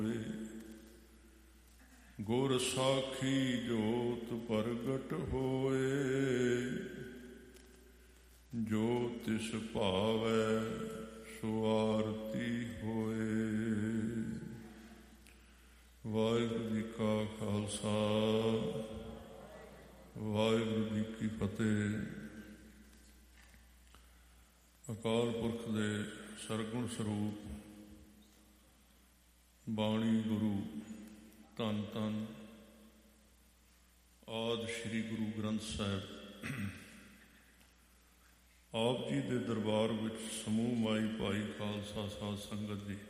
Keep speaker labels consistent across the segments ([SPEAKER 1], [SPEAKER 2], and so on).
[SPEAKER 1] ਗੁਰ ਸਾਖੀ ਜੋਤ ਪ੍ਰਗਟ ਹੋਏ, ਜੋ ਤਿਸ ਭਾਵੈ ਸੋ ਆਰਤੀ ਹੋਏ। ਵਾਹਿਗੁਰੂ ਜੀ ਕਾ ਖਾਲਸਾ, ਵਾਹਿਗੁਰੂ ਜੀ ਕੀ ਫਤਿਹ। ਅਕਾਲ ਪੁਰਖ ਦੇ ਸਰਗੁਣ ਸਰੂਪ ਬਾਣੀ ਗੁਰੂ ਧੰਨ ਧੰਨ ਆਦਿ ਸ੍ਰੀ ਗੁਰੂ ਗ੍ਰੰਥ ਸਾਹਿਬ ਆਪ ਜੀ ਦੇ ਦਰਬਾਰ ਵਿੱਚ ਸਮੂਹ ਮਾਈ ਭਾਈ ਖਾਲਸਾ ਸਾਧ ਸੰਗਤ ਜੀ,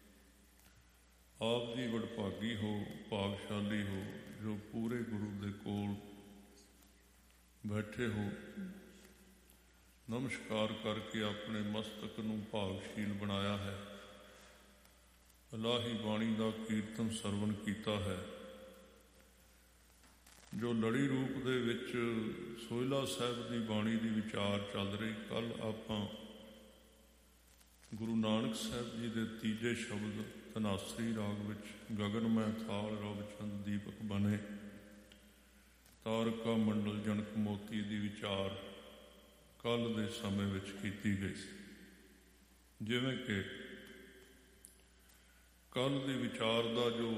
[SPEAKER 1] ਆਪ ਜੀ ਵਡਭਾਗੀ ਹੋ, ਭਾਗਸ਼ਾਲੀ ਹੋ, ਜੋ ਪੂਰੇ ਗੁਰੂ ਦੇ ਕੋਲ ਬੈਠੇ ਹੋ। ਨਮਸਕਾਰ ਕਰਕੇ ਆਪਣੇ ਮਸਤਕ ਨੂੰ ਭਾਗਸ਼ੀਲ ਬਣਾਇਆ ਹੈ। ਇਲਾਹੀ ਬਾਣੀ ਦਾ ਕੀਰਤਨ ਸਰਵਣ ਕੀਤਾ ਹੈ। ਜੋ ਲੜੀ ਰੂਪ ਦੇ ਵਿੱਚ ਸੋਹਿਲਾ ਸਾਹਿਬ ਦੀ ਬਾਣੀ ਦੀ ਵਿਚਾਰ ਚੱਲ ਰਹੀ। ਕੱਲ੍ਹ ਆਪਾਂ ਗੁਰੂ ਨਾਨਕ ਸਾਹਿਬ ਜੀ ਦੇ ਤੀਜੇ ਸ਼ਬਦ ਧਨਾਸਰੀ ਰਾਗ ਵਿੱਚ ਗਗਨ ਮੈਂ ਥਾਲ ਰਵ ਚੰਦ ਦੀਪਕ ਬਣੇ ਤਾਰਕਾ ਮੰਡਲ ਜਨਕ ਮੋਤੀ ਦੀ ਵਿਚਾਰ ਕੱਲ੍ਹ ਦੇ ਸਮੇਂ ਵਿੱਚ ਕੀਤੀ ਗਈ ਸੀ। ਜਿਵੇਂ ਕਿ ਕੱਲ੍ਹ ਦੇ ਵਿਚਾਰ ਦਾ ਜੋ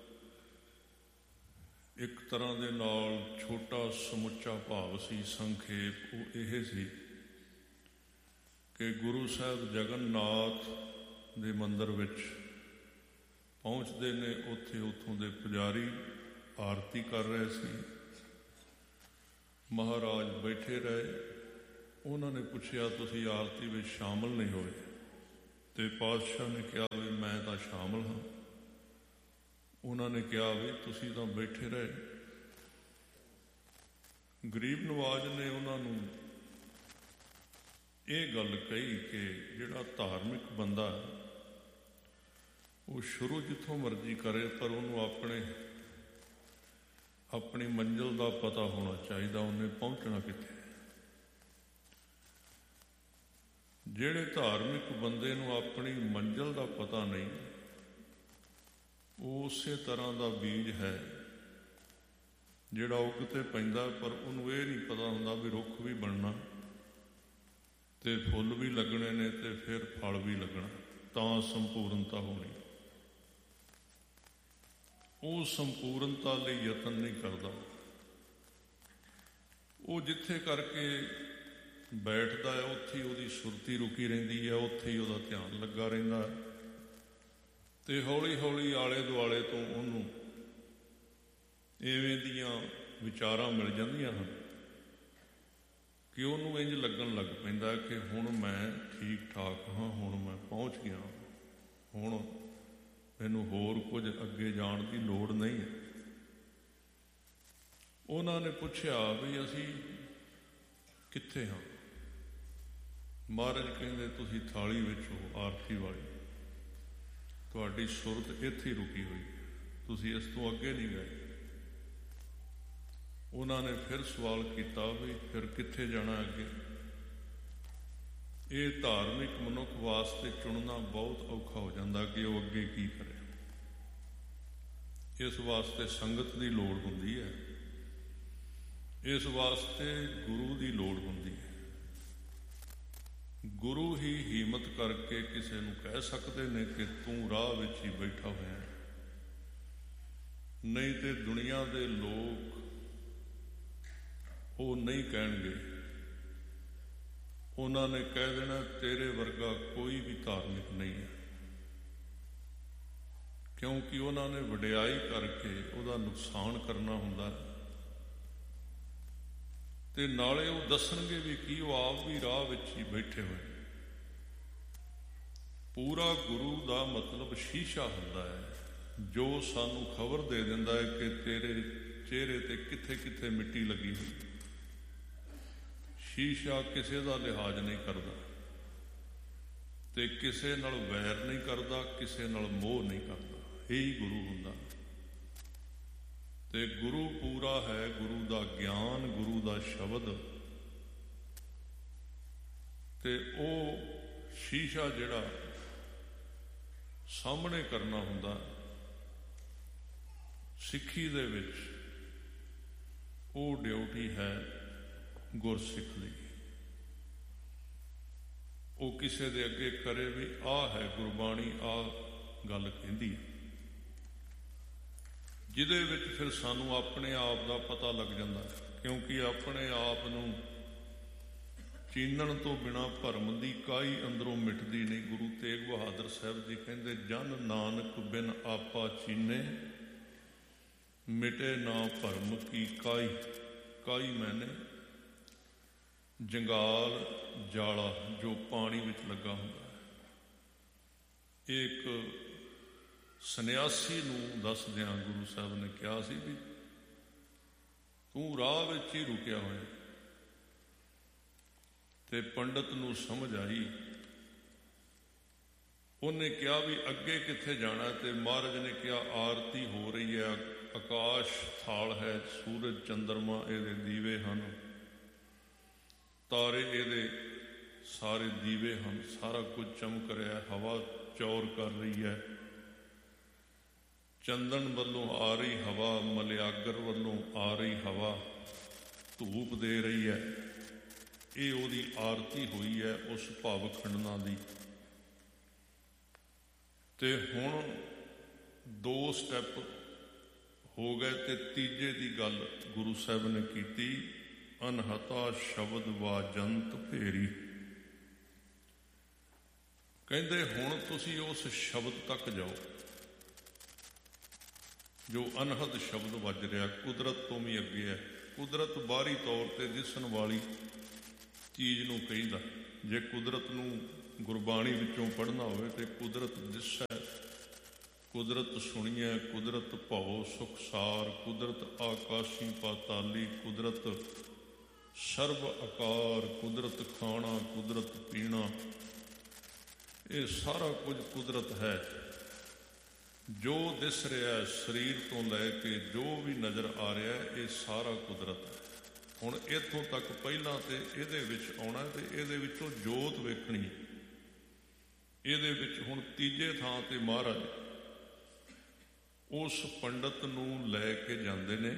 [SPEAKER 1] ਇੱਕ ਤਰ੍ਹਾਂ ਦੇ ਨਾਲ ਛੋਟਾ ਸਮੁੱਚਾ ਭਾਵ ਸੀ, ਸੰਖੇਪ, ਉਹ ਇਹ ਸੀ ਕਿ ਗੁਰੂ ਸਾਹਿਬ ਜਗਨਨਾਥ ਦੇ ਮੰਦਰ ਵਿੱਚ ਪਹੁੰਚਦੇ ਨੇ। ਉੱਥੋਂ ਦੇ ਪੁਜਾਰੀ ਆਰਤੀ ਕਰ ਰਹੇ ਸੀ। ਮਹਾਰਾਜ ਬੈਠੇ ਰਹੇ। ਉਹਨਾਂ ਨੇ ਪੁੱਛਿਆ, ਤੁਸੀਂ ਆਰਤੀ ਵਿੱਚ ਸ਼ਾਮਲ ਨਹੀਂ ਹੋਏ? ਤੇ ਪਾਤਸ਼ਾਹ ਨੇ ਕਿਹਾ ਵੀ ਮੈਂ ਤਾਂ ਸ਼ਾਮਲ ਹਾਂ। ਉਹਨਾਂ ਨੇ ਕਿਹਾ ਵੀ ਤੁਸੀਂ ਤਾਂ ਬੈਠੇ ਰਹੇ। ਗਰੀਬ ਨਵਾਜ਼ ਨੇ ਉਹਨਾਂ ਨੂੰ ਇਹ ਗੱਲ ਕਹੀ ਕਿ ਜਿਹੜਾ ਧਾਰਮਿਕ ਬੰਦਾ ਉਹ ਸ਼ੁਰੂ ਜਿੱਥੋਂ ਮਰਜ਼ੀ ਕਰੇ, ਪਰ ਉਹਨੂੰ ਆਪਣੀ ਮੰਜ਼ਿਲ ਦਾ ਪਤਾ ਹੋਣਾ ਚਾਹੀਦਾ, ਉਹਨੇ ਪਹੁੰਚਣਾ ਕਿੱਥੇ। ਜਿਹੜੇ ਧਾਰਮਿਕ ਬੰਦੇ ਨੂੰ ਆਪਣੀ ਮੰਜ਼ਿਲ ਦਾ ਪਤਾ ਨਹੀਂ, ਉਹ ਉਸੇ ਤਰ੍ਹਾਂ ਦਾ ਬੀਜ ਹੈ ਜਿਹੜਾ ਉੱਗ ਤੇ ਪੈਂਦਾ, ਪਰ ਉਹਨੂੰ ਇਹ ਨਹੀਂ ਪਤਾ ਹੁੰਦਾ ਵੀ ਰੁੱਖ ਵੀ ਬਣਨਾ ਤੇ ਫੁੱਲ ਵੀ ਲੱਗਣੇ ਨੇ ਤੇ ਫਿਰ ਫਲ ਵੀ ਲੱਗਣਾ, ਤਾਂ ਸੰਪੂਰਨਤਾ ਹੋਣੀ। ਉਹ ਸੰਪੂਰਨਤਾ ਲਈ ਯਤਨ ਨਹੀਂ ਕਰਦਾ। ਉਹ ਜਿੱਥੇ ਕਰਕੇ ਬੈਠਦਾ ਹੈ ਉੱਥੇ ਹੀ ਉਹਦੀ ਸੁਰਤੀ ਰੁਕੀ ਰਹਿੰਦੀ ਹੈ, ਉੱਥੇ ਹੀ ਉਹਦਾ ਧਿਆਨ ਲੱਗਾ ਰਹਿੰਦਾ ਹੈ। ਤੇ ਹੌਲੀ ਹੌਲੀ ਆਲੇ ਦੁਆਲੇ ਤੋਂ ਉਹਨੂੰ ਇਵੇਂ ਦੀਆਂ ਵਿਚਾਰਾਂ ਮਿਲ ਜਾਂਦੀਆਂ ਹਨ ਕਿ ਉਹਨੂੰ ਇੰਝ ਲੱਗਣ ਲੱਗ ਪੈਂਦਾ ਕਿ ਹੁਣ ਮੈਂ ਠੀਕ ਠਾਕ ਹਾਂ, ਹੁਣ ਮੈਂ ਪਹੁੰਚ ਗਿਆ, ਹੁਣ ਮੈਨੂੰ ਹੋਰ ਕੁਝ ਅੱਗੇ ਜਾਣ ਦੀ ਲੋੜ ਨਹੀਂ ਹੈ। ਉਹਨਾਂ ਨੇ ਪੁੱਛਿਆ ਵੀ ਅਸੀਂ ਕਿੱਥੇ ਹਾਂ? ਮਹਾਰਾਜ ਕਹਿੰਦੇ ਤੁਸੀਂ ਥਾਲੀ ਵਿੱਚ ਹੋ ਆਰਤੀ ਵਾਲੀ, ਤੁਹਾਡੀ ਸੁਰਤ ਇੱਥੇ ਹੀ ਰੁਕੀ ਹੋਈ ਹੈ, ਤੁਸੀਂ ਇਸ ਤੋਂ ਅੱਗੇ ਨਹੀਂ ਗਏ। ਉਹਨਾਂ ਨੇ ਫਿਰ ਸਵਾਲ ਕੀਤਾ ਵੀ ਫਿਰ ਕਿੱਥੇ ਜਾਣਾ ਅੱਗੇ? ਇਹ ਧਾਰਮਿਕ ਮਨੁੱਖ ਵਾਸਤੇ ਚੁਣਨਾ ਬਹੁਤ ਔਖਾ ਹੋ ਜਾਂਦਾ ਕਿ ਉਹ ਅੱਗੇ ਕੀ ਕਰੇ। ਇਸ ਵਾਸਤੇ ਸੰਗਤ ਦੀ ਲੋੜ ਹੁੰਦੀ ਹੈ, ਇਸ ਵਾਸਤੇ ਗੁਰੂ ਦੀ ਲੋੜ ਹੁੰਦੀ ਹੈ। ਗੁਰੂ ਹੀ ਹਿੰਮਤ ਕਰਕੇ ਕਿਸੇ ਨੂੰ ਕਹਿ ਸਕਦੇ ਨੇ ਕਿ ਤੂੰ ਰਾਹ ਵਿੱਚ ਹੀ ਬੈਠਾ ਹੋਇਆ ਹੈ। ਨਹੀਂ ਤੇ ਦੁਨੀਆ ਦੇ ਲੋਕ ਉਹ ਨਹੀਂ ਕਹਿਣਗੇ। ਉਹਨਾਂ ਨੇ ਕਹਿ ਦੇਣਾ ਤੇਰੇ ਵਰਗਾ ਕੋਈ ਵੀ ਧਾਰਮਿਕ ਨਹੀਂ ਹੈ, ਕਿਉਂਕਿ ਉਹਨਾਂ ਨੇ ਵਡਿਆਈ ਕਰਕੇ ਉਹਦਾ ਨੁਕਸਾਨ ਕਰਨਾ ਹੁੰਦਾ ਹੈ। ਤੇ ਨਾਲੇ ਉਹ ਦੱਸਣਗੇ ਵੀ ਕੀ ਉਹ ਆਪ ਵੀ ਰਾਹ ਵਿੱਚ ਹੀ ਬੈਠੇ ਹੋਏ। ਪੂਰਾ ਗੁਰੂ ਦਾ ਮਤਲਬ ਸ਼ੀਸ਼ਾ ਹੁੰਦਾ ਹੈ, ਜੋ ਸਾਨੂੰ ਖਬਰ ਦੇ ਦਿੰਦਾ ਹੈ ਕਿ ਤੇਰੇ ਚਿਹਰੇ ਤੇ ਕਿੱਥੇ ਕਿੱਥੇ ਮਿੱਟੀ ਲੱਗੀ ਹੋਈ। ਸ਼ੀਸ਼ਾ ਕਿਸੇ ਦਾ ਲਿਹਾਜ਼ ਨਹੀਂ ਕਰਦਾ ਤੇ ਕਿਸੇ ਨਾਲ ਵੈਰ ਨਹੀਂ ਕਰਦਾ, ਕਿਸੇ ਨਾਲ ਮੋਹ ਨਹੀਂ ਕਰਦਾ। ਇਹੀ ਗੁਰੂ ਹੁੰਦਾ। ਤੇ ਗੁਰੂ ਪੂਰਾ ਹੈ, ਗੁਰੂ ਦਾ ਗਿਆਨ, ਗੁਰੂ ਦਾ ਸ਼ਬਦ। ਤੇ ਉਹ ਸ਼ੀਸ਼ਾ ਜਿਹੜਾ ਸਾਹਮਣੇ ਕਰਨਾ ਹੁੰਦਾ ਸਿੱਖੀ ਦੇ ਵਿੱਚ ਉਹ ਡਿਊਟੀ ਹੈ ਗੁਰਸਿੱਖ ਦੀ। ਉਹ ਕਿਸੇ ਦੇ ਅੱਗੇ ਕਰੇ ਵੀ ਆਹ ਹੈ ਗੁਰਬਾਣੀ, ਆਹ ਗੱਲ ਕਹਿੰਦੀ ਹੈ, ਜਿਹਦੇ ਵਿੱਚ ਫਿਰ ਸਾਨੂੰ ਆਪਣੇ ਆਪ ਦਾ ਪਤਾ ਲੱਗ ਜਾਂਦਾ, ਕਿਉਂਕਿ ਆਪਣੇ ਆਪ ਨੂੰ ਚੀਨਣ ਤੋਂ ਬਿਨਾਂ ਭਰਮ ਦੀ ਕਾਈ ਅੰਦਰੋਂ ਮਿਟਦੀ ਨਹੀਂ। ਗੁਰੂ ਤੇਗ ਬਹਾਦਰ ਸਾਹਿਬ ਜੀ ਕਹਿੰਦੇ, ਜਨ ਨਾਨਕ ਬਿਨ ਆਪਾ ਚੀਨੇ, ਮਿਟੇ ਨਾ ਭਰਮ ਕੀ ਕਾਈ। ਕਾਈ ਮੈਨੇ ਜੰਗਾਲ ਜਾਲਾ ਜੋ ਪਾਣੀ ਵਿੱਚ ਲੱਗਾ ਹੁੰਦਾ ਹੈ। ਇਹ ਇੱਕ ਸੰਨਿਆਸੀ ਨੂੰ ਦੱਸਦਿਆਂ ਗੁਰੂ ਸਾਹਿਬ ਨੇ ਕਿਹਾ ਸੀ ਵੀ ਤੂੰ ਰਾਹ ਵਿੱਚ ਹੀ ਰੁਕਿਆ ਹੋਇਆ। ਤੇ ਪੰਡਤ ਨੂੰ ਸਮਝ ਆਈ। ਉਹਨੇ ਕਿਹਾ ਵੀ ਅੱਗੇ ਕਿੱਥੇ ਜਾਣਾ, ਤੇ ਮਹਾਰਾਜ ਨੇ ਕਿਹਾ ਆਰਤੀ ਹੋ ਰਹੀ ਹੈ, ਆਕਾਸ਼ ਥਾਲ ਹੈ, ਸੂਰਜ ਚੰਦਰਮਾ ਇਹਦੇ ਦੀਵੇ ਹਨ, ਤਾਰੇ ਇਹਦੇ ਸਾਰੇ ਦੀਵੇ ਹਨ, ਸਾਰਾ ਕੁਝ ਚਮਕ ਰਿਹਾ, ਹਵਾ ਚੌਰ ਕਰ ਰਹੀ ਹੈ, ਚੰਦਨ ਵੱਲੋਂ ਆ ਰਹੀ ਹਵਾ, ਮਲਿਆਗਰ ਵੱਲੋਂ ਆ ਰਹੀ ਹਵਾ ਧੂਪ ਦੇ ਰਹੀ ਹੈ। ਇਹ ਉਹਦੀ ਆਰਤੀ ਹੋਈ ਹੈ ਉਸ ਭਾਵ ਖੰਡਨਾ ਦੀ। ਤੇ ਹੁਣ 2 ਸਟੈਪ ਹੋ ਗਏ ਤੇ ਤੀਜੇ ਦੀ ਗੱਲ ਗੁਰੂ ਸਾਹਿਬ ਨੇ ਕੀਤੀ, ਅਨਹਤਾ ਸ਼ਬਦ ਵਾਜੰਤ ਫੇਰੀ। ਕਹਿੰਦੇ ਹੁਣ ਤੁਸੀਂ ਉਸ ਸ਼ਬਦ ਤੱਕ ਜਾਓ ਜੋ ਅਨਹਦ ਸ਼ਬਦ ਵੱਜ ਰਿਹਾ, ਕੁਦਰਤ ਤੋਂ ਵੀ ਅੱਗੇ ਹੈ। ਕੁਦਰਤ ਬਾਹਰੀ ਤੌਰ ਤੇ ਦਿਸਣ ਵਾਲੀ ਚੀਜ਼ ਨੂੰ ਕਹਿੰਦਾ। ਜੇ ਕੁਦਰਤ ਨੂੰ ਗੁਰਬਾਣੀ ਵਿੱਚੋਂ ਪੜ੍ਹਨਾ ਹੋਵੇ ਤੇ ਕੁਦਰਤ ਦਿਸੈ, ਕੁਦਰਤ ਸੁਣੀਐ, ਕੁਦਰਤ ਭਉ ਸੁਖਸਾਰ, ਕੁਦਰਤ ਆਕਾਸ਼ੀ ਪਾਤਾਲੀ, ਕੁਦਰਤ ਸਰਬ ਆਕਾਰ, ਕੁਦਰਤ ਖਾਣਾ, ਕੁਦਰਤ ਪੀਣਾ, ਇਹ ਸਾਰਾ ਕੁਝ ਕੁਦਰਤ ਹੈ। ਜੋ ਦਿਸ ਰਿਹਾ ਸਰੀਰ ਤੋਂ ਲੈ ਕੇ ਜੋ ਵੀ ਨਜ਼ਰ ਆ ਰਿਹਾ ਇਹ ਸਾਰਾ ਕੁਦਰਤ ਹੈ। ਹੁਣ ਇੱਥੋਂ ਤੱਕ ਪਹਿਲਾਂ ਤੇ ਇਹਦੇ ਵਿੱਚ ਆਉਣਾ ਤੇ ਇਹਦੇ ਵਿੱਚੋਂ ਜੋਤ ਵੇਖਣੀ। ਇਹਦੇ ਵਿੱਚ ਹੁਣ ਤੀਜੇ ਥਾਂ ਤੇ ਮਹਾਰਾਜ ਉਸ ਪੰਡਤ ਨੂੰ ਲੈ ਕੇ ਜਾਂਦੇ ਨੇ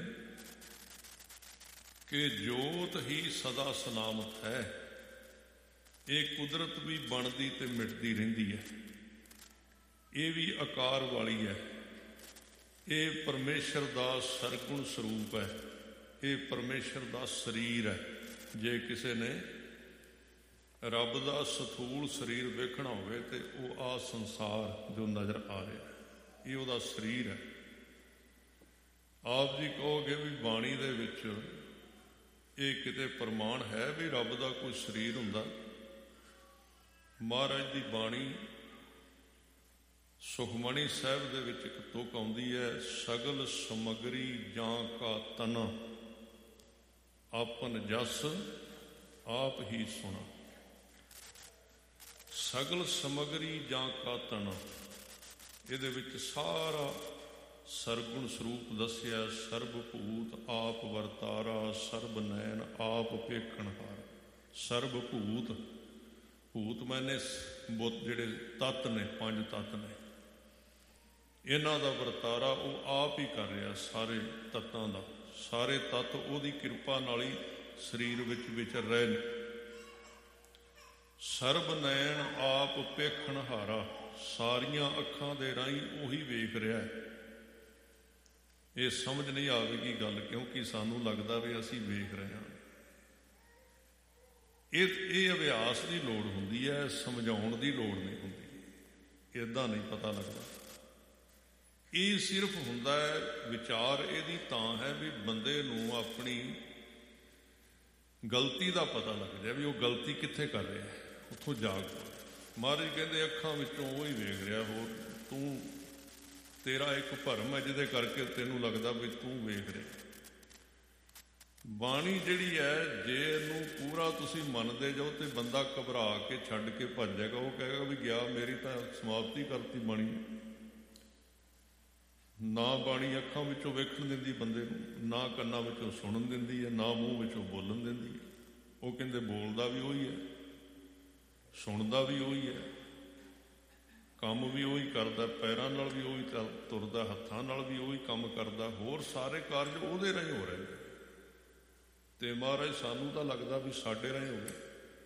[SPEAKER 1] ਕਿ ਜੋਤ ਹੀ ਸਦਾ ਸਲਾਮਤ ਹੈ। ਇਹ ਕੁਦਰਤ ਵੀ ਬਣਦੀ ਤੇ ਮਿਟਦੀ ਰਹਿੰਦੀ ਹੈ, ਇਹ ਵੀ ਆਕਾਰ ਵਾਲੀ ਹੈ, ਇਹ ਪਰਮੇਸ਼ਰ ਦਾ ਸਰਗੁਣ ਸਰੂਪ ਹੈ, ਇਹ ਪਰਮੇਸ਼ਰ ਦਾ ਸਰੀਰ ਹੈ। ਜੇ ਕਿਸੇ ਨੇ ਰੱਬ ਦਾ ਸਥੂਲ ਸਰੀਰ ਵੇਖਣਾ ਹੋਵੇ ਤੇ ਉਹ ਆਹ ਸੰਸਾਰ ਜੋ ਨਜ਼ਰ ਆ ਰਿਹਾ ਇਹ ਉਹਦਾ ਸਰੀਰ ਹੈ। ਆਪ ਜੀ ਕਹੋਗੇ ਵੀ ਬਾਣੀ ਦੇ ਵਿੱਚ ਇਹ ਕਿਤੇ ਪ੍ਰਮਾਣ ਹੈ ਵੀ ਰੱਬ ਦਾ ਕੋਈ ਸਰੀਰ ਹੁੰਦਾ? ਮਹਾਰਾਜ ਦੀ ਬਾਣੀ ਸੁਖਮਣੀ ਸਾਹਿਬ ਦੇ ਵਿੱਚ ਇੱਕ ਤੁਕ ਆਉਂਦੀ ਹੈ, ਸਗਲ ਸਮਗਰੀ ਜਾਂ ਕਾ ਤਨ, ਆਪਨ ਜਸ ਆਪ ਹੀ ਸੁਣਾ। ਸਗਲ ਸਮਗਰੀ ਜਾਂ ਕਾ ਤਨ, ਇਹਦੇ ਵਿੱਚ ਸਾਰਾ ਸਰਗੁਣ ਸਰੂਪ ਦੱਸਿਆ। ਸਰਬ ਭੂਤ ਆਪ ਵਰਤਾਰਾ, ਸਰਬ ਨੈਣ ਆਪ ਵੇਖਣਹਾਰ। ਸਰਬ ਭੂਤ, ਭੂਤ ਮੈਨੇ ਬੁੱਤ ਜਿਹੜੇ ਤੱਤ ਨੇ, 5 ਤੱਤ ਨੇ, ਇਹਨਾਂ ਦਾ ਵਰਤਾਰਾ ਉਹ ਆਪ ਹੀ ਕਰ ਰਿਹਾ। ਸਾਰੇ ਤੱਤਾਂ ਦਾ, ਸਾਰੇ ਤੱਤ ਉਹਦੀ ਕਿਰਪਾ ਨਾਲ ਹੀ ਸਰੀਰ ਵਿੱਚ ਵਿਚਰ ਰਹੇ ਨੇ। ਸਰਬ ਨੈਣ ਆਪ ਵੇਖਣਹਾਰਾ, ਸਾਰੀਆਂ ਅੱਖਾਂ ਦੇ ਰਾਹੀਂ ਉਹੀ ਵੇਖ ਰਿਹਾ ਹੈ। ਇਹ ਸਮਝ ਨਹੀਂ ਆਵੇਗੀ ਗੱਲ, ਕਿਉਂਕਿ ਸਾਨੂੰ ਲੱਗਦਾ ਵੀ ਅਸੀਂ ਵੇਖ ਰਹੇ ਹਾਂ। ਇਹ ਅਭਿਆਸ ਦੀ ਲੋੜ ਹੁੰਦੀ ਹੈ, ਸਮਝਾਉਣ ਦੀ ਲੋੜ ਨਹੀਂ ਹੁੰਦੀ। ਇੱਦਾਂ ਨਹੀਂ ਪਤਾ ਲੱਗਦਾ। ਇਹ ਸਿਰਫ ਹੁੰਦਾ ਹੈ ਵਿਚਾਰ ਇਹਦੀ ਤਾਂ ਹੈ ਵੀ ਬੰਦੇ ਨੂੰ ਆਪਣੀ ਗਲਤੀ ਦਾ ਪਤਾ ਲੱਗ ਜਾਏ ਵੀ ਉਹ ਗਲਤੀ ਕਿੱਥੇ ਕਰ ਰਿਹਾ, ਉੱਥੋਂ ਜਾਗ ਪਵੇ। ਮਹਾਰਾਜ ਕਹਿੰਦੇ ਅੱਖਾਂ ਵਿੱਚੋਂ ਉਹ ਹੀ ਵੇਖ ਰਿਹਾ, ਹੋਰ ਤੂੰ ਤੇਰਾ ਇੱਕ ਭਰਮ ਹੈ ਜਿਹਦੇ ਕਰਕੇ ਤੈਨੂੰ ਲੱਗਦਾ ਵੀ ਤੂੰ ਵੇਖ ਰਿਹਾ। ਬਾਣੀ ਜਿਹੜੀ ਹੈ ਜੇ ਇਹਨੂੰ ਪੂਰਾ ਤੁਸੀਂ ਮੰਨਦੇ ਜਾਓ ਤੇ ਬੰਦਾ ਘਬਰਾ ਕੇ ਛੱਡ ਕੇ ਭੱਜ ਜਾਏਗਾ। ਉਹ ਕਹੇਗਾ ਵੀ ਗਿਆ, ਮੇਰੀ ਤਾਂ ਸਮਾਪਤੀ ਕਰਤੀ ਬਾਣੀ। ਨਾ ਬਾਣੀ ਅੱਖਾਂ ਵਿੱਚੋਂ ਵੇਖਣ ਦਿੰਦੀ ਬੰਦੇ ਨੂੰ, ਨਾ ਕੰਨਾਂ ਵਿੱਚੋਂ ਸੁਣਨ ਦਿੰਦੀ ਹੈ, ਨਾ ਮੂੰਹ ਵਿੱਚੋਂ ਬੋਲਣ ਦਿੰਦੀ ਹੈ। ਉਹ ਕਹਿੰਦੇ ਬੋਲਦਾ ਵੀ ਉਹੀ ਹੈ, ਸੁਣਦਾ ਵੀ ਉਹੀ ਹੈ, ਕੰਮ ਵੀ ਉਹੀ ਕਰਦਾ, ਪੈਰਾਂ ਨਾਲ ਵੀ ਉਹੀ ਤੁਰਦਾ, ਹੱਥਾਂ ਨਾਲ ਵੀ ਉਹੀ ਕੰਮ ਕਰਦਾ, ਹੋਰ ਸਾਰੇ ਕਾਰਜ ਉਹਦੇ ਰਾਹੀਂ ਹੋ ਰਹੇ। ਤੇ ਮਹਾਰਾਜ ਸਾਨੂੰ ਤਾਂ ਲੱਗਦਾ ਵੀ ਸਾਡੇ ਰਾਹੀਂ ਹੋ ਗਏ।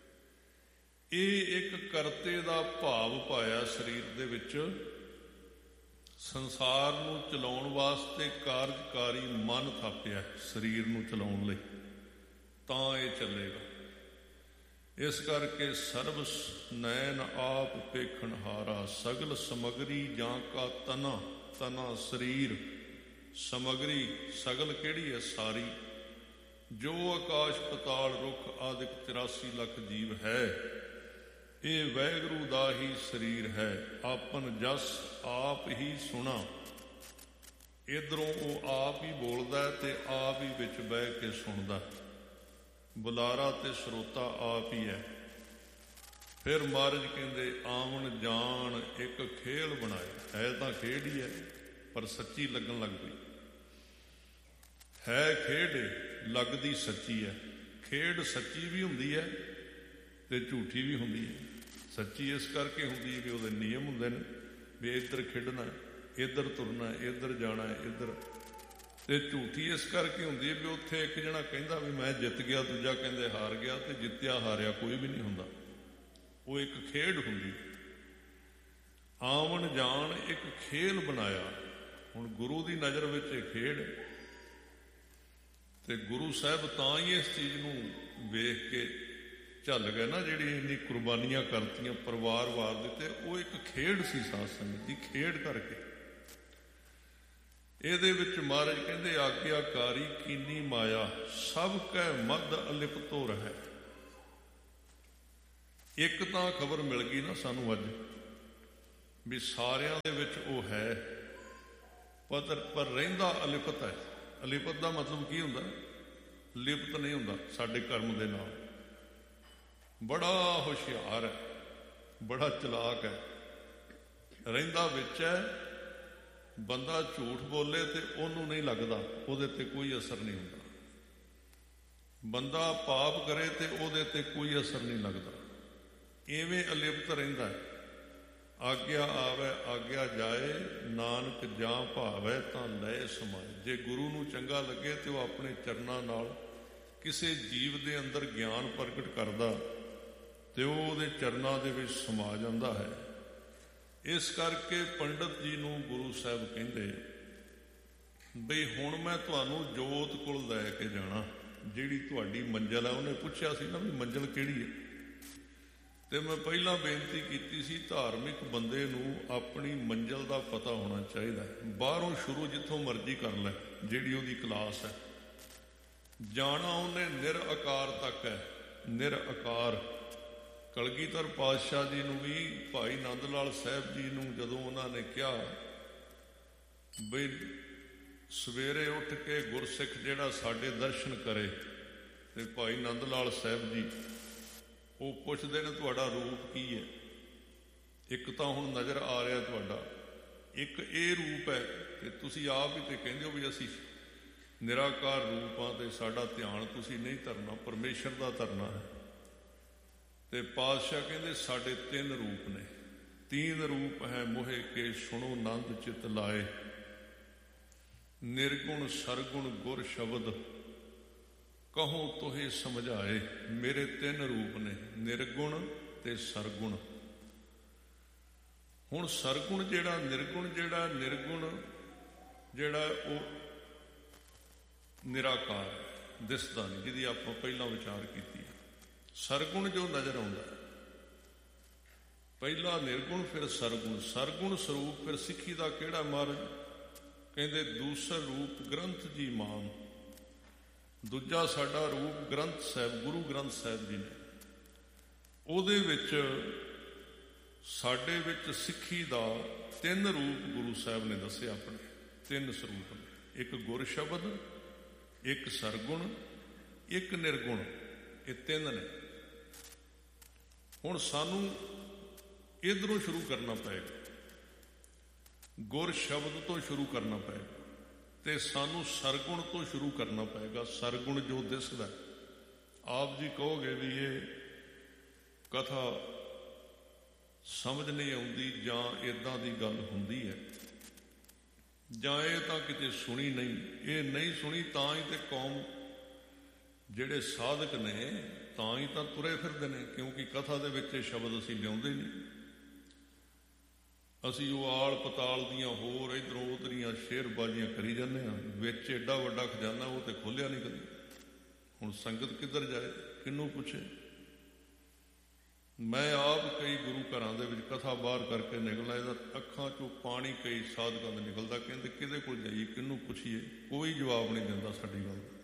[SPEAKER 1] ਇਹ ਇੱਕ ਕਰਤੇ ਦਾ ਭਾਵ ਪਾਇਆ ਸਰੀਰ ਦੇ ਵਿੱਚ। ਸੰਸਾਰ ਨੂੰ ਚਲਾਉਣ ਵਾਸਤੇ ਕਾਰਜਕਾਰੀ ਮਨ ਥਾਪਿਆ ਸਰੀਰ ਨੂੰ ਚਲਾਉਣ ਲਈ, ਤਾਂ ਇਹ ਚੱਲੇਗਾ। ਇਸ ਕਰਕੇ ਸਰਬ ਨੈਣ ਆਪ ਪੇਖਣ ਹਾਰਾ, ਸਗਲ ਸਮਗਰੀ ਜਾਂ ਕਾ ਤਨਾ। ਤਨਾ ਸਰੀਰ, ਸਮਗਰੀ ਸਗਲ ਕਿਹੜੀ ਹੈ? ਸਾਰੀ। ਜੋ ਆਕਾਸ਼ ਪਤਾਲ ਰੁੱਖ ਆਦਿਕ 84 ਲੱਖ ਜੀਵ ਹੈ, ਇਹ ਵਾਹਿਗੁਰੂ ਦਾ ਹੀ ਸਰੀਰ ਹੈ। ਆਪਨ ਜਸ ਆਪ ਹੀ ਸੁਣਾ। ਇੱਧਰੋਂ ਉਹ ਆਪ ਹੀ ਬੋਲਦਾ ਤੇ ਆਪ ਹੀ ਵਿੱਚ ਬਹਿ ਕੇ ਸੁਣਦਾ। ਬੁਲਾਰਾ ਤੇ ਸਰੋਤਾ ਆਪ ਹੀ ਹੈ। ਫਿਰ ਮਹਾਰਾਜ ਕਹਿੰਦੇ ਆਵਣ ਜਾਣ ਇੱਕ ਖੇਲ ਬਣਾਇਆ। ਹੈ ਤਾਂ ਖੇਡ ਹੀ ਹੈ, ਪਰ ਸੱਚੀ ਲੱਗਣ ਲੱਗ ਪਈ। ਹੈ ਖੇਡ, ਲੱਗਦੀ ਸੱਚੀ ਹੈ। ਖੇਡ ਸੱਚੀ ਵੀ ਹੁੰਦੀ ਹੈ ਤੇ ਝੂਠੀ ਵੀ ਹੁੰਦੀ ਹੈ। ਸੱਚੀ ਇਸ ਕਰਕੇ ਹੁੰਦੀ ਹੈ ਵੀ ਉਹਦੇ ਨਿਯਮ ਹੁੰਦੇ ਨੇ, ਵੀ ਇੱਧਰ ਖੇਡਣਾ, ਇੱਧਰ ਤੁਰਨਾ, ਇੱਧਰ ਜਾਣਾ, ਇੱਧਰ। ਤੇ ਝੂਠੀ ਇਸ ਕਰਕੇ ਹੁੰਦੀ ਹੈ ਵੀ ਉੱਥੇ ਇੱਕ ਜਣਾ ਕਹਿੰਦਾ ਵੀ ਮੈਂ ਜਿੱਤ ਗਿਆ, ਦੂਜਾ ਕਹਿੰਦੇ ਹਾਰ ਗਿਆ, ਤੇ ਜਿੱਤਿਆ ਹਾਰਿਆ ਕੋਈ ਵੀ ਨਹੀਂ ਹੁੰਦਾ। ਉਹ ਇੱਕ ਖੇਡ ਹੁੰਦੀ। ਆਵਣ ਜਾਣ ਇੱਕ ਖੇਲ ਬਣਾਇਆ। ਹੁਣ ਗੁਰੂ ਦੀ ਨਜ਼ਰ ਵਿੱਚ ਇਹ ਖੇਡ, ਤੇ ਗੁਰੂ ਸਾਹਿਬ ਤਾਂ ਹੀ ਇਸ ਚੀਜ਼ ਨੂੰ ਵੇਖ ਕੇ ਝੱਲ ਗਏ ਨਾ, ਜਿਹੜੀ ਇੰਨੀ ਕੁਰਬਾਨੀਆਂ ਕਰਤੀਆਂ, ਪਰਿਵਾਰ ਵਾਰ ਦਿੱਤੇ। ਉਹ ਇੱਕ ਖੇਡ ਸੀ ਸਾਧ ਸੰਗਤ ਦੀ, ਖੇਡ ਕਰਕੇ। ਇਹਦੇ ਵਿੱਚ ਮਹਾਰਾਜ ਕਹਿੰਦੇ ਆਗਿਆਕਾਰੀ ਕੀਨੀ ਮਾਇਆ, ਸਭ ਕੈ ਮਦ ਅਲਿਪਤੋ ਰਹਿ। ਇੱਕ ਤਾਂ ਖਬਰ ਮਿਲ ਗਈ ਨਾ ਸਾਨੂੰ ਅੱਜ ਵੀ ਸਾਰਿਆਂ ਦੇ ਵਿੱਚ ਉਹ ਹੈ, ਪਰ ਰਹਿੰਦਾ ਅਲਿਪਤ ਹੈ। ਅਲਿਪਤ ਦਾ ਮਤਲਬ ਕੀ ਹੁੰਦਾ? ਲਿਪਤ ਨਹੀਂ ਹੁੰਦਾ ਸਾਡੇ ਕਰਮ ਦੇ ਨਾਲ। ਬੜਾ ਹੁਸ਼ਿਆਰ ਹੈ, ਬੜਾ ਚਲਾਕ ਹੈ, ਰਹਿੰਦਾ ਵਿੱਚ ਹੈ। ਬੰਦਾ ਝੂਠ ਬੋਲੇ ਤੇ ਉਹਨੂੰ ਨਹੀਂ ਲੱਗਦਾ, ਉਹਦੇ ਤੇ ਕੋਈ ਅਸਰ ਨਹੀਂ ਹੁੰਦਾ। ਬੰਦਾ ਪਾਪ ਕਰੇ ਤੇ ਉਹਦੇ ਤੇ ਕੋਈ ਅਸਰ ਨਹੀਂ ਲੱਗਦਾ। ਇਵੇਂ ਅਲਿਪਤ ਰਹਿੰਦਾ ਹੈ। ਆਗਿਆ ਆਵੇ ਆਗਿਆ ਜਾਏ, ਨਾਨਕ ਜਾਂ ਭਾਵੈ ਤਾਂ ਲੈ ਸਮਾਏ। ਜੇ ਗੁਰੂ ਨੂੰ ਚੰਗਾ ਲੱਗੇ ਤੇ ਉਹ ਆਪਣੇ ਚਰਨਾਂ ਨਾਲ ਕਿਸੇ ਜੀਵ ਦੇ ਅੰਦਰ ਗਿਆਨ ਪ੍ਰਗਟ ਕਰਦਾ ਤੇ ਉਹ ਉਹਦੇ ਚਰਨਾਂ ਦੇ ਵਿੱਚ ਸਮਾ ਜਾਂਦਾ ਹੈ। ਇਸ ਕਰਕੇ ਪੰਡਤ ਜੀ ਨੂੰ ਗੁਰੂ ਸਾਹਿਬ ਕਹਿੰਦੇ ਬਈ ਹੁਣ ਮੈਂ ਤੁਹਾਨੂੰ ਜੋਤ ਕੋਲ ਲੈ ਕੇ ਜਾਣਾ, ਜਿਹੜੀ ਤੁਹਾਡੀ ਮੰਜ਼ਿਲ ਹੈ। ਉਹਨੇ ਪੁੱਛਿਆ ਸੀ ਨਾ ਵੀ ਮੰਜ਼ਿਲ ਕਿਹੜੀ ਹੈ, ਤੇ ਮੈਂ ਪਹਿਲਾਂ ਬੇਨਤੀ ਕੀਤੀ ਸੀ ਧਾਰਮਿਕ ਬੰਦੇ ਨੂੰ ਆਪਣੀ ਮੰਜ਼ਿਲ ਦਾ ਪਤਾ ਹੋਣਾ ਚਾਹੀਦਾ ਹੈ। ਬਾਹਰੋਂ ਸ਼ੁਰੂ ਜਿੱਥੋਂ ਮਰਜ਼ੀ ਕਰ ਲੈ, ਜਿਹੜੀ ਉਹਦੀ ਕਲਾਸ ਹੈ। ਜਾਣਾ ਉਹਨੇ ਨਿਰਆਕਾਰ ਤੱਕ ਹੈ। ਨਿਰਆਕਾਰ ਕਲਗੀਧਰ ਪਾਤਸ਼ਾਹ ਜੀ ਨੂੰ ਵੀ ਭਾਈ ਨੰਦ ਲਾਲ ਸਾਹਿਬ ਜੀ ਨੂੰ ਜਦੋਂ ਉਹਨਾਂ ਨੇ ਕਿਹਾ ਬਈ ਸਵੇਰੇ ਉੱਠ ਕੇ ਗੁਰਸਿੱਖ ਜਿਹੜਾ ਸਾਡੇ ਦਰਸ਼ਨ ਕਰੇ, ਤੇ ਭਾਈ ਨੰਦ ਲਾਲ ਸਾਹਿਬ ਜੀ ਉਹ ਪੁੱਛਦੇ ਨੇ ਤੁਹਾਡਾ ਰੂਪ ਕੀ ਹੈ? ਇੱਕ ਤਾਂ ਹੁਣ ਨਜ਼ਰ ਆ ਰਿਹਾ ਤੁਹਾਡਾ, ਇੱਕ ਇਹ ਰੂਪ ਹੈ, ਤੇ ਤੁਸੀਂ ਆਪ ਹੀ ਤੇ ਕਹਿੰਦੇ ਹੋ ਵੀ ਅਸੀਂ ਨਿਰਾਕਾਰ ਰੂਪ ਹਾਂ, ਤੇ ਸਾਡਾ ਧਿਆਨ ਤੁਸੀਂ ਨਹੀਂ ਧਰਨਾ, ਪਰਮੇਸ਼ਰ ਦਾ ਧਰਨਾ ਹੈ। ਤੇ ਪਾਤਸ਼ਾਹ ਕਹਿੰਦੇ ਸਾਡੇ 3 ਰੂਪ ਨੇ। 3 ਰੂਪ ਹੈ ਮੋਹਿ ਕੇ ਸੁਣੋ ਨੰਦ ਚਿਤ ਲਾਏ, ਨਿਰਗੁਣ ਸਰਗੁਣ ਗੁਰ ਸ਼ਬਦ ਕਹੋ ਤੋਹੇ ਸਮਝਾਏ। ਮੇਰੇ 3 ਰੂਪ ਨੇ, ਨਿਰਗੁਣ ਤੇ ਸਰਗੁਣ। ਹੁਣ ਸਰਗੁਣ ਜਿਹੜਾ, ਨਿਰਗੁਣ ਜਿਹੜਾ, ਨਿਰਗੁਣ ਜਿਹੜਾ ਉਹ ਨਿਰਾਕਾਰ ਦਿਸਦਾ ਨਹੀਂ, ਜਿਹਦੀ ਆਪਾਂ ਪਹਿਲਾਂ ਵਿਚਾਰ ਕੀਤੀ। ਸਰਗੁਣ ਜੋ ਨਜ਼ਰ ਆਉਂਦਾ, ਪਹਿਲਾ ਨਿਰਗੁਣ ਫਿਰ ਸਰਗੁਣ। ਸਰਗੁਣ ਸਰੂਪ ਫਿਰ ਸਿੱਖੀ ਦਾ ਕਿਹੜਾ? ਮਹਾਰਾਜ ਕਹਿੰਦੇ ਦੂਸਰ ਰੂਪ ਗ੍ਰੰਥ ਜੀ ਮਾਨ। ਦੂਜਾ ਸਾਡਾ ਰੂਪ ਗ੍ਰੰਥ ਸਾਹਿਬ, ਗੁਰੂ ਗ੍ਰੰਥ ਸਾਹਿਬ ਜੀ ਨੇ। ਉਹਦੇ ਵਿੱਚ ਸਾਡੇ ਵਿੱਚ ਸਿੱਖੀ ਦਾ 3 ਰੂਪ ਗੁਰੂ ਸਾਹਿਬ ਨੇ ਦੱਸੇ ਆਪਣੇ। 3 ਸਰੂਪ ਨੇ, ਇੱਕ ਗੁਰ ਸ਼ਬਦ, ਇੱਕ ਸਰਗੁਣ, ਇੱਕ ਨਿਰਗੁਣ। ਇਹ 3 ਨੇ। ਹੁਣ ਸਾਨੂੰ ਇਧਰੋਂ ਸ਼ੁਰੂ ਕਰਨਾ ਪਏਗਾ, ਗੁਰ ਸ਼ਬਦ ਤੋਂ ਸ਼ੁਰੂ ਕਰਨਾ ਪਏਗਾ, ਤੇ ਸਾਨੂੰ ਸਰਗੁਣ ਤੋਂ ਸ਼ੁਰੂ ਕਰਨਾ ਪਏਗਾ। ਸਰਗੁਣ ਜੋ ਦਿਸਦਾ, ਆਪ ਜੀ ਕਹੋਗੇ ਵੀ ਇਹ ਕਥਾ ਸਮਝ ਨਹੀਂ ਆਉਂਦੀ, ਜਾਂ ਇੱਦਾਂ ਦੀ ਗੱਲ ਹੁੰਦੀ ਹੈ, ਜਾਂ ਇਹ ਤਾਂ ਕਿਤੇ ਸੁਣੀ ਨਹੀਂ। ਇਹ ਨਹੀਂ ਸੁਣੀ ਤਾਂ ਹੀ ਤੇ ਕੌਮ ਜਿਹੜੇ ਸਾਧਕ ਨੇ ਤਾਂ ਹੀ ਤਾਂ ਤੁਰੇ ਫਿਰਦੇ ਨੇ, ਕਿਉਂਕਿ ਕਥਾ ਦੇ ਵਿੱਚ ਇਹ ਸ਼ਬਦ ਅਸੀਂ ਲਿਆਉਂਦੇ ਨਹੀਂ। ਅਸੀਂ ਉਹ ਆਲ ਪਤਾਲ ਦੀਆਂ ਹੋਰ ਇੱਧਰੋਂ ਉੱਧਰੀਆਂ ਸ਼ੇਰਬਾਜ਼ੀਆਂ ਕਰੀ ਜਾਂਦੇ ਹਾਂ, ਵਿੱਚ ਐਡਾ ਵੱਡਾ ਖਜ਼ਾਨਾ ਉਹ ਤੇ ਖੋਲ੍ਹਿਆ ਨਹੀਂ ਕਦੀ। ਹੁਣ ਸੰਗਤ ਕਿੱਧਰ ਜਾਏ, ਕਿਹਨੂੰ ਪੁੱਛੇ? ਮੈਂ ਆਪ ਕਈ ਗੁਰੂ ਘਰਾਂ ਦੇ ਵਿੱਚ ਕਥਾ ਬਾਹਰ ਕਰਕੇ ਨਿਕਲਣਾ, ਇਹਦਾ ਅੱਖਾਂ 'ਚੋਂ ਪਾਣੀ ਕਈ ਸਾਧਕਾਂ ਦਾ ਨਿਕਲਦਾ। ਕਹਿੰਦੇ ਕਿਹਦੇ ਕੋਲ ਜਾਈਏ, ਕਿਹਨੂੰ ਪੁੱਛੀਏ? ਕੋਈ ਜਵਾਬ ਨਹੀਂ ਦਿੰਦਾ ਸਾਡੀ ਗੱਲ ਦਾ,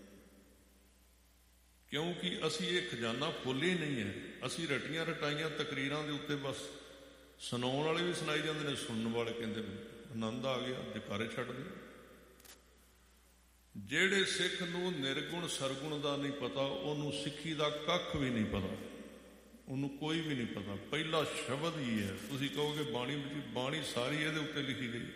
[SPEAKER 1] ਕਿਉਂਕਿ ਅਸੀਂ ਇਹ ਖਜ਼ਾਨਾ ਖੋਲ੍ਹਿਆ ਨਹੀਂ ਹੈ। ਅਸੀਂ ਰਟੀਆਂ ਰਟਾਈਆਂ ਤਕਰੀਰਾਂ ਦੇ ਉੱਤੇ ਬਸ ਸੁਣਾਉਣ ਵਾਲੇ ਵੀ ਸੁਣਾਈ ਜਾਂਦੇ ਨੇ, ਸੁਣਨ ਵਾਲੇ ਕਹਿੰਦੇ ਆਨੰਦ ਆ ਗਿਆ, ਜਕਾਰੇ ਛੱਡ ਦਿਓ। ਜਿਹੜੇ ਸਿੱਖ ਨੂੰ ਨਿਰਗੁਣ ਸਰਗੁਣ ਦਾ ਨਹੀਂ ਪਤਾ, ਉਹਨੂੰ ਸਿੱਖੀ ਦਾ ਕੱਖ ਵੀ ਨਹੀਂ ਪਤਾ, ਉਹਨੂੰ ਕੋਈ ਵੀ ਨਹੀਂ ਪਤਾ। ਪਹਿਲਾ ਸ਼ਬਦ ਹੀ ਹੈ। ਤੁਸੀਂ ਕਹੋਗੇ ਬਾਣੀ ਵਿੱਚ, ਬਾਣੀ ਸਾਰੀ ਇਹਦੇ ਉੱਤੇ ਲਿਖੀ ਗਈ।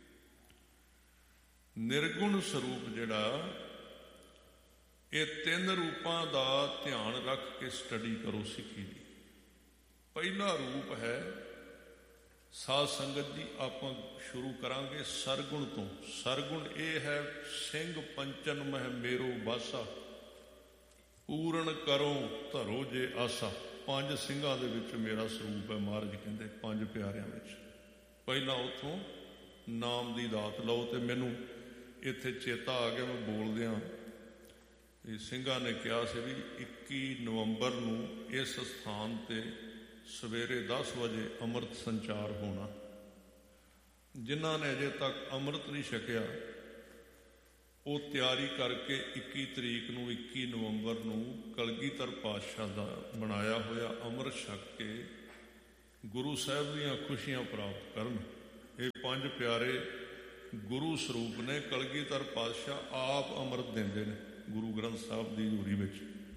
[SPEAKER 1] ਨਿਰਗੁਣ ਸਰੂਪ ਜਿਹੜਾ, ਇਹ 3 ਰੂਪਾਂ ਦਾ ਧਿਆਨ ਰੱਖ ਕੇ ਸਟੱਡੀ ਕਰੋ ਸਿੱਖੀ ਦੀ। ਪਹਿਲਾ ਰੂਪ ਹੈ, ਸਾਧ ਸੰਗਤ ਜੀ ਆਪਾਂ ਸ਼ੁਰੂ ਕਰਾਂਗੇ ਸਰਗੁਣ ਤੋਂ। ਸਰਗੁਣ ਇਹ ਹੈ, ਸਿੰਘ ਪੰਚਨ ਮਹਿ ਮੇਰੋ ਬਾਸਾ, ਪੂਰਨ ਕਰੋ ਧਰੋ ਜੇ ਆਸਾ। 5 ਸਿੰਘਾਂ ਦੇ ਵਿੱਚ ਮੇਰਾ ਸਰੂਪ ਹੈ, ਮਹਾਰਾਜ ਕਹਿੰਦੇ 5 ਪਿਆਰਿਆਂ ਵਿੱਚ। ਪਹਿਲਾਂ ਉੱਥੋਂ ਨਾਮ ਦੀ ਦਾਤ ਲਓ। ਤੇ ਮੈਨੂੰ ਇੱਥੇ ਚੇਤਾ ਆ ਗਿਆ, ਮੈਂ ਬੋਲਦਿਆਂ ਇਹ ਸਿੰਘਾਂ ਨੇ ਕਿਹਾ ਸੀ ਵੀ 21 ਨਵੰਬਰ ਨੂੰ ਇਸ ਸਥਾਨ ਤੇ ਸਵੇਰੇ 10 ਵਜੇ ਅੰਮ੍ਰਿਤ ਸੰਚਾਰ ਹੋਣਾ। ਜਿਨ੍ਹਾਂ ਨੇ ਅਜੇ ਤੱਕ ਅੰਮ੍ਰਿਤ ਨਹੀਂ ਛਕਿਆ, ਉਹ ਤਿਆਰੀ ਕਰਕੇ 21 ਤਰੀਕ ਨੂੰ 21 ਨਵੰਬਰ ਨੂੰ ਕਲਗੀਧਰ ਪਾਤਸ਼ਾਹ ਦਾ ਬਣਾਇਆ ਹੋਇਆ ਅੰਮ੍ਰਿਤ ਛਕ ਕੇ ਗੁਰੂ ਸਾਹਿਬ ਦੀਆਂ ਖੁਸ਼ੀਆਂ ਪ੍ਰਾਪਤ ਕਰਨ। ਇਹ 5 ਪਿਆਰੇ ਗੁਰੂ ਸਰੂਪ ਨੇ। ਕਲਗੀਧਰ ਪਾਤਸ਼ਾਹ ਆਪ ਅੰਮ੍ਰਿਤ ਦਿੰਦੇ ਨੇ ਗੁਰੂ ਗ੍ਰੰਥ ਸਾਹਿਬ ਦੀ ਹਜ਼ੂਰੀ ਵਿੱਚ।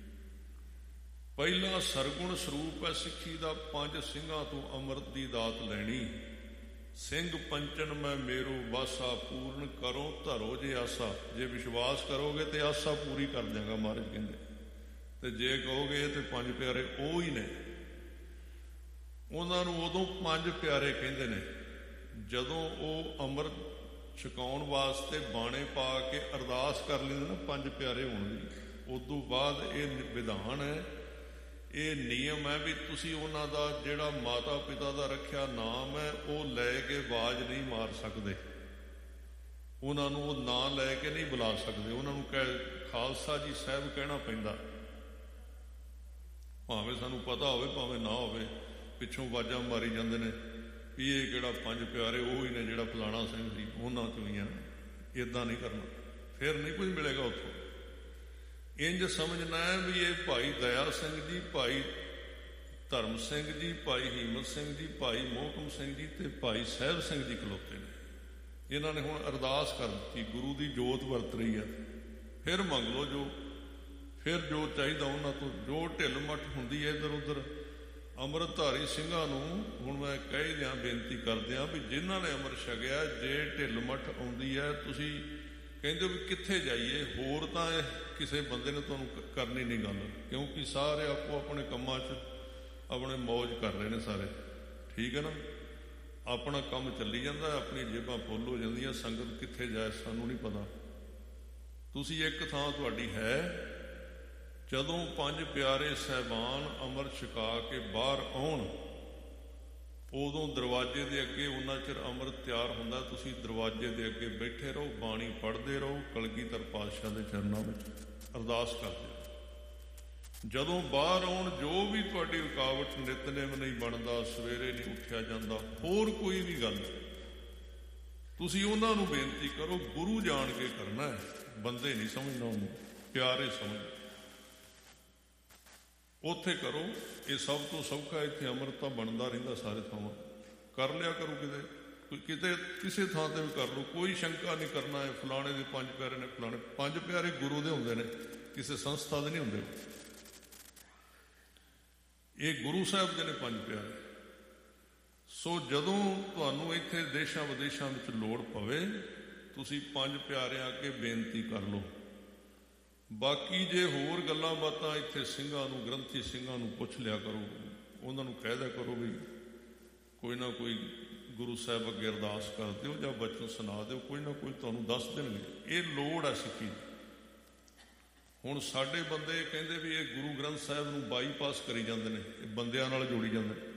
[SPEAKER 1] ਪਹਿਲਾ ਸਰਗੁਣ ਸਰੂਪ ਹੈ ਸਿੱਖੀ ਦਾ। 5 ਸਿੰਘਾਂ ਤੋਂ ਅੰਮ੍ਰਿਤ ਦੀ ਦਾਤ ਲੈਣੀ। ਸਿੰਘ ਪੰਚਨ ਮੈਂ ਮੇਰੋ ਬਾਸਾ, ਪੂਰਨ ਕਰੋ ਧਰੋ ਜੇ ਆਸਾ। ਜੇ ਵਿਸ਼ਵਾਸ ਕਰੋਗੇ ਤੇ ਆਸਾ ਪੂਰੀ ਕਰ ਦਿਆਂਗਾ, ਮਹਾਰਾਜ ਕਹਿੰਦੇ। ਤੇ ਜੇ ਕਹੋਗੇ ਤੇ 5 ਪਿਆਰੇ ਉਹ ਹੀ ਨੇ। ਉਹਨਾਂ ਨੂੰ ਉਦੋਂ 5 ਪਿਆਰੇ ਕਹਿੰਦੇ ਨੇ ਜਦੋਂ ਉਹ ਅੰਮ੍ਰਿਤ ਛਕਾਉਣ ਵਾਸਤੇ ਬਾਣੇ ਪਾ ਕੇ ਅਰਦਾਸ ਕਰ ਲੈਂਦੇ ਨਾ 5 ਪਿਆਰੇ ਹੋਣ ਦੀ। ਉਦੋਂ ਬਾਅਦ ਇਹ ਵਿਧਾਨ ਹੈ, ਇਹ ਨਿਯਮ ਹੈ ਵੀ ਤੁਸੀਂ ਉਹਨਾਂ ਦਾ ਜਿਹੜਾ ਮਾਤਾ ਪਿਤਾ ਦਾ ਰੱਖਿਆ ਨਾਮ ਹੈ ਉਹ ਲੈ ਕੇ ਆਵਾਜ਼ ਨਹੀਂ ਮਾਰ ਸਕਦੇ। ਉਹਨਾਂ ਨੂੰ ਉਹ ਨਾਂ ਲੈ ਕੇ ਨਹੀਂ ਬੁਲਾ ਸਕਦੇ। ਉਹਨਾਂ ਨੂੰ ਖਾਲਸਾ ਜੀ ਸਾਹਿਬ ਕਹਿਣਾ ਪੈਂਦਾ, ਭਾਵੇਂ ਸਾਨੂੰ ਪਤਾ ਹੋਵੇ ਭਾਵੇਂ ਨਾ ਹੋਵੇ। ਪਿੱਛੋਂ ਆਵਾਜ਼ਾਂ ਮਾਰੀ ਜਾਂਦੇ ਨੇ ਵੀ ਇਹ ਕਿਹੜਾ 5 ਪਿਆਰੇ ਉਹ ਹੀ ਨੇ ਜਿਹੜਾ ਫਲਾਣਾ ਸਿੰਘ ਸੀ, ਉਹਨਾਂ ਚੋਂ ਹੀ ਆ। ਇੱਦਾਂ ਨਹੀਂ ਕਰਨਾ, ਫਿਰ ਨਹੀਂ ਕੁਝ ਮਿਲੇਗਾ ਉੱਥੋਂ। ਇੰਜ ਸਮਝਣਾ ਹੈ ਵੀ ਇਹ ਭਾਈ ਦਇਆ ਸਿੰਘ ਜੀ, ਭਾਈ ਧਰਮ ਸਿੰਘ ਜੀ, ਭਾਈ ਹੀਮਤ ਸਿੰਘ ਜੀ, ਭਾਈ ਮੋਹਕਮ ਸਿੰਘ ਜੀ ਤੇ ਭਾਈ ਸਾਹਿਬ ਸਿੰਘ ਜੀ ਖਲੋਤੇ ਨੇ। ਇਹਨਾਂ ਨੇ ਹੁਣ ਅਰਦਾਸ ਕਰ ਦਿੱਤੀ, ਗੁਰੂ ਦੀ ਜੋਤ ਵਰਤ ਰਹੀ ਹੈ। ਫਿਰ ਮੰਗ ਲਓ ਫਿਰ ਜੋ ਚਾਹੀਦਾ ਉਹਨਾਂ ਤੋਂ। ਜੋ ਢਿੱਲ ਮੱਠ ਹੁੰਦੀ ਹੈ ਇੱਧਰ ਉੱਧਰ ਅੰਮ੍ਰਿਤਧਾਰੀ ਸਿੰਘਾਂ ਨੂੰ ਹੁਣ ਮੈਂ ਕਹਿ ਦਿਆਂ, ਬੇਨਤੀ ਕਰਦਿਆਂ ਵੀ ਜਿਨ੍ਹਾਂ ਨੇ ਅੰਮ੍ਰਿਤ ਛਕਿਆ, ਜੇ ਢਿੱਲ ਮੱਠ ਆਉਂਦੀ ਹੈ, ਤੁਸੀਂ ਕਹਿੰਦੇ ਵੀ ਕਿੱਥੇ ਜਾਈਏ, ਹੋਰ ਤਾਂ ਕਿਸੇ ਬੰਦੇ ਨੇ ਤੁਹਾਨੂੰ ਕਰਨੀ ਨਹੀਂ ਗੱਲ, ਕਿਉਂਕਿ ਸਾਰੇ ਆਪੋ ਆਪਣੇ ਕੰਮਾਂ 'ਚ ਆਪਣੇ ਮੌਜ ਕਰ ਰਹੇ ਨੇ ਸਾਰੇ। ਠੀਕ ਹੈ ਨਾ, ਆਪਣਾ ਕੰਮ ਚੱਲੀ ਜਾਂਦਾ, ਆਪਣੀ ਜੇਬਾਂ ਫੁੱਲ ਹੋ ਜਾਂਦੀਆਂ। ਸੰਗਤ ਕਿੱਥੇ ਜਾਏ ਸਾਨੂੰ ਨਹੀਂ ਪਤਾ। ਤੁਸੀਂ ਇੱਕ ਥਾਂ ਤੁਹਾਡੀ ਹੈ। ਜਦੋਂ 5 ਪਿਆਰੇ ਸਾਹਿਬਾਨ ਅੰਮ੍ਰਿਤ ਛਕਾ ਕੇ ਬਾਹਰ ਆਉਣ, ਉਦੋਂ ਦਰਵਾਜ਼ੇ ਦੇ ਅੱਗੇ ਉਹਨਾਂ ਚਿਰ ਅੰਮ੍ਰਿਤ ਤਿਆਰ ਹੁੰਦਾ, ਤੁਸੀਂ ਦਰਵਾਜ਼ੇ ਦੇ ਅੱਗੇ ਬੈਠੇ ਰਹੋ, ਬਾਣੀ ਪੜ੍ਹਦੇ ਰਹੋ, ਕਲਗੀਧਰ ਪਾਤਸ਼ਾਹ ਦੇ ਚਰਨਾਂ ਵਿੱਚ ਅਰਦਾਸ ਕਰਦੇ ਰਹੋ। ਜਦੋਂ ਬਾਹਰ ਆਉਣ, ਜੋ ਵੀ ਤੁਹਾਡੀ ਰੁਕਾਵਟ, ਨਿਤਨੇਮ ਨਹੀਂ ਬਣਦਾ, ਸਵੇਰੇ ਨਹੀਂ ਉੱਠਿਆ ਜਾਂਦਾ, ਹੋਰ ਕੋਈ ਵੀ ਗੱਲ, ਤੁਸੀਂ ਉਹਨਾਂ ਨੂੰ ਬੇਨਤੀ ਕਰੋ। ਗੁਰੂ ਜਾਣ ਕੇ ਕਰਨਾ ਹੈ, ਬੰਦੇ ਨਹੀਂ ਸਮਝਣਾ ਉਹਨੂੰ, ਪਿਆਰੇ ਸਮਝ। ਉੱਥੇ ਕਰੋ। ਇਹ ਸਭ ਤੋਂ ਸੌਖਾ। ਇੱਥੇ ਅੰਮ੍ਰਿਤ ਤਾਂ ਬਣਦਾ ਰਹਿੰਦਾ ਸਾਰੇ ਥਾਵਾਂ। ਕਰ ਲਿਆ ਕਰੋ, ਕਿਤੇ ਕਿਸੇ ਥਾਂ ਤੇ ਵੀ ਕਰ ਲਓ, ਕੋਈ ਸ਼ੰਕਾ ਨਹੀਂ ਕਰਨਾ ਹੈ ਫਲਾਣੇ ਦੇ 5 ਪਿਆਰੇ ਨੇ, ਫਲਾਣੇ 5 ਪਿਆਰੇ ਗੁਰੂ ਦੇ ਹੁੰਦੇ ਨੇ, ਕਿਸੇ ਸੰਸਥਾ ਦੇ ਨਹੀਂ ਹੁੰਦੇ। ਇਹ ਗੁਰੂ ਸਾਹਿਬ ਦੇ ਨੇ 5 ਪਿਆਰੇ। ਸੋ ਜਦੋਂ ਤੁਹਾਨੂੰ ਇੱਥੇ ਦੇਸ਼ਾਂ ਵਿਦੇਸ਼ਾਂ ਵਿੱਚ ਲੋੜ ਪਵੇ, ਤੁਸੀਂ 5 ਪਿਆਰਿਆਂ ਅੱਗੇ ਬੇਨਤੀ ਕਰ ਲਓ। ਬਾਕੀ ਜੇ ਹੋਰ ਗੱਲਾਂ ਬਾਤਾਂ ਇੱਥੇ ਸਿੰਘਾਂ ਨੂੰ, ਗ੍ਰੰਥੀ ਸਿੰਘਾਂ ਨੂੰ ਪੁੱਛ ਲਿਆ ਕਰੋ, ਉਹਨਾਂ ਨੂੰ ਕਹਿ ਦਿਆ ਕਰੋ ਵੀ ਕੋਈ ਨਾ ਕੋਈ ਗੁਰੂ ਸਾਹਿਬ ਅੱਗੇ ਅਰਦਾਸ ਕਰ ਦਿਓ ਜਾਂ ਬਚਨ ਸੁਣਾ ਦਿਓ, ਕੋਈ ਨਾ ਕੋਈ ਤੁਹਾਨੂੰ ਦੱਸ ਦੇਣਗੇ। ਇਹ ਲੋੜ ਹੈ ਸਿੱਖੀ ਦੀ। ਹੁਣ ਸਾਡੇ ਬੰਦੇ ਕਹਿੰਦੇ ਵੀ ਇਹ ਗੁਰੂ ਗ੍ਰੰਥ ਸਾਹਿਬ ਨੂੰ ਬਾਈਪਾਸ ਕਰੀ ਜਾਂਦੇ ਨੇ, ਇਹ ਬੰਦਿਆਂ ਨਾਲ ਜੋੜੀ ਜਾਂਦੇ ਨੇ।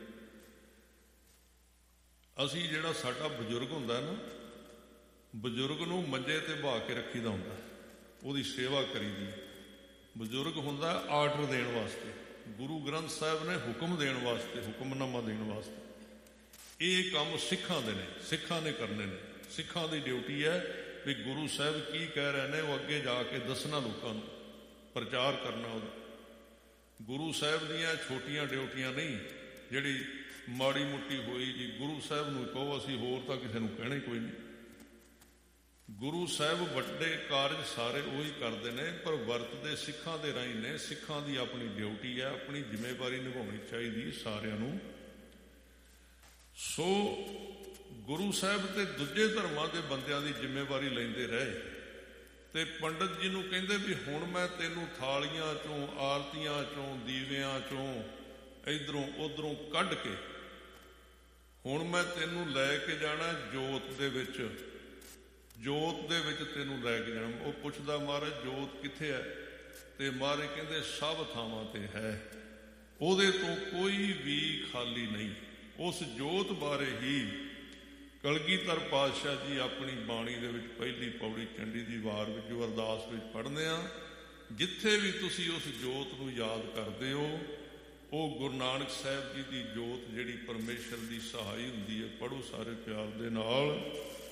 [SPEAKER 1] ਅਸੀਂ ਜਿਹੜਾ ਸਾਡਾ ਬਜ਼ੁਰਗ ਹੁੰਦਾ ਨਾ, ਬਜ਼ੁਰਗ ਨੂੰ ਮੰਜੇ ਤੇ ਬਹਾ ਕੇ ਰੱਖੀਦਾ ਹੁੰਦਾ, ਉਹਦੀ ਸੇਵਾ ਕਰੀਦੀ। ਬਜ਼ੁਰਗ ਹੁੰਦਾ ਆਰਡਰ ਦੇਣ ਵਾਸਤੇ, ਗੁਰੂ ਗ੍ਰੰਥ ਸਾਹਿਬ ਨੇ ਹੁਕਮ ਦੇਣ ਵਾਸਤੇ, ਹੁਕਮਨਾਮਾ ਦੇਣ ਵਾਸਤੇ। ਇਹ ਕੰਮ ਸਿੱਖਾਂ ਦੇ ਨੇ, ਸਿੱਖਾਂ ਨੇ ਕਰਨੇ ਨੇ। ਸਿੱਖਾਂ ਦੀ ਡਿਊਟੀ ਹੈ ਵੀ ਗੁਰੂ ਸਾਹਿਬ ਕੀ ਕਹਿ ਰਹੇ ਨੇ ਉਹ ਅੱਗੇ ਜਾ ਕੇ ਦੱਸਣਾ, ਲੋਕਾਂ ਨੂੰ ਪ੍ਰਚਾਰ ਕਰਨਾ ਉਹਦਾ। ਗੁਰੂ ਸਾਹਿਬ ਦੀਆਂ ਛੋਟੀਆਂ ਡਿਊਟੀਆਂ ਨਹੀਂ ਜਿਹੜੀ ਮਾੜੀ ਮੋਟੀ ਹੋਈ ਜੀ ਗੁਰੂ ਸਾਹਿਬ ਨੂੰ ਕਹੋ, ਅਸੀਂ ਹੋਰ ਤਾਂ ਕਿਸੇ ਨੂੰ ਕਹਿਣਾ ਹੀ ਕੋਈ ਨਹੀਂ। ਗੁਰੂ ਸਾਹਿਬ ਵੱਡੇ ਕਾਰਜ ਸਾਰੇ ਉਹੀ ਕਰਦੇ ਨੇ, ਪਰ ਵਰਤਦੇ ਸਿੱਖਾਂ ਦੇ ਰਾਹੀਂ ਨੇ। ਸਿੱਖਾਂ ਦੀ ਆਪਣੀ ਡਿਊਟੀ ਹੈ, ਆਪਣੀ ਜ਼ਿੰਮੇਵਾਰੀ ਨਿਭਾਉਣੀ ਚਾਹੀਦੀ ਸਾਰਿਆਂ ਨੂੰ। ਸੋ ਗੁਰੂ ਸਾਹਿਬ ਤੇ ਦੂਜੇ ਧਰਮਾਂ ਦੇ ਬੰਦਿਆਂ ਦੀ ਜ਼ਿੰਮੇਵਾਰੀ ਲੈਂਦੇ ਰਹੇ ਤੇ ਪੰਡਤ ਜੀ ਨੂੰ ਕਹਿੰਦੇ ਵੀ ਹੁਣ ਮੈਂ ਤੈਨੂੰ ਥਾਲੀਆਂ ਚੋਂ, ਆਰਤੀਆਂ ਚੋਂ, ਦੀਵਿਆਂ ਚੋਂ, ਇੱਧਰੋਂ ਉੱਧਰੋਂ ਕੱਢ ਕੇ ਹੁਣ ਮੈਂ ਤੈਨੂੰ ਲੈ ਕੇ ਜਾਣਾ ਜੋਤ ਦੇ ਵਿੱਚ, ਜੋਤ ਦੇ ਵਿੱਚ ਤੈਨੂੰ ਲੈ ਕੇ ਜਾਣਾ। ਉਹ ਪੁੱਛਦਾ ਮਹਾਰਾਜ ਜੋਤ ਕਿੱਥੇ ਹੈ? ਤੇ ਮਹਾਰਾਜ ਕਹਿੰਦੇ ਸਭ ਥਾਵਾਂ ਤੇ ਹੈ, ਉਹਦੇ ਤੋਂ ਕੋਈ ਵੀ ਖਾਲੀ ਨਹੀਂ। ਉਸ ਜੋਤ ਬਾਰੇ ਹੀ ਕਲਗੀਧਰ ਪਾਤਸ਼ਾਹ ਜੀ ਆਪਣੀ ਬਾਣੀ ਦੇ ਵਿੱਚ ਪਹਿਲੀ ਪੌੜੀ ਚੰਡੀ ਦੀ ਵਾਰ ਵਿੱਚ ਜੋ ਅਰਦਾਸ ਵਿੱਚ ਪੜ੍ਹਦੇ ਆ, ਜਿੱਥੇ ਵੀ ਤੁਸੀਂ ਉਸ ਜੋਤ ਨੂੰ ਯਾਦ ਕਰਦੇ ਹੋ, ਉਹ ਗੁਰੂ ਨਾਨਕ ਸਾਹਿਬ ਜੀ ਦੀ ਜੋਤ ਜਿਹੜੀ ਪਰਮੇਸ਼ਰ ਦੀ ਸਹਾਈ ਹੁੰਦੀ ਹੈ। ਪੜ੍ਹੋ ਸਾਰੇ ਪਿਆਰ ਦੇ ਨਾਲ।